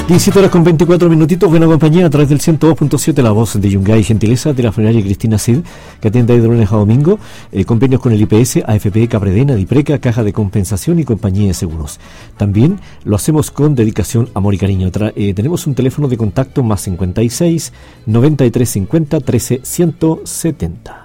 17 horas con 24 minutitos, buena compañía a través del 102.7, la voz de Yungay, gentileza de la funeraria Cristina Cid, que atiende de lunes a domingo, convenios con el IPS, AFP, Capredena, Dipreca, Caja de Compensación y Compañía de Seguros. También lo hacemos con dedicación, amor y cariño. Tenemos un teléfono de contacto más 56 93 50 13 170.